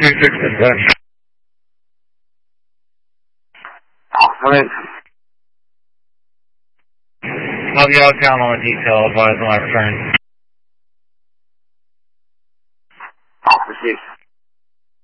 36 dispatch. Alright. I'll be out of town on the detail, advise when I return.